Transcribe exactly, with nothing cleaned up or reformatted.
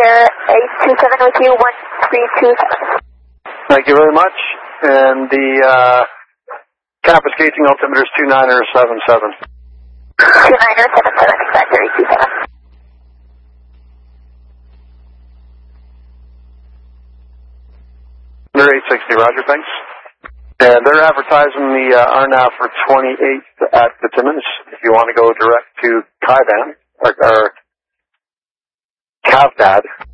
Sierra eight two seven with you, one three two seven. Thank you very much. And the uh, campus gauging altimeter is two niner seven seven. two niner seven seven, exact area two seven. They're eight sixty, roger, thanks. And they're advertising the uh, R N A V for twenty-eighth at the Timmins. If you want to go direct to Kaiban, or, or Cavdad,